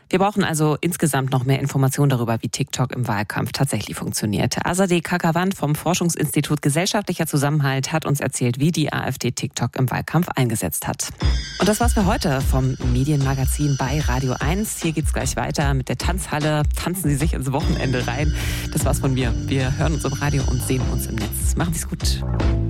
Wir brauchen also insgesamt noch mehr Informationen darüber, wie TikTok im Wahlkampf tatsächlich funktionierte. Azadeh Kakavand vom Forschungsinstitut Gesellschaftlicher Zusammenhalt hat uns erzählt, wie die AfD TikTok im Wahlkampf eingesetzt hat. Und das war's für heute vom Medienmagazin bei Radio 1. Hier geht's gleich weiter mit der Tanzhalle. Tanzen Sie sich ins Wochenende rein. Das war's von mir. Wir hören uns im Radio und sehen uns im Netz. Machen Sie's gut.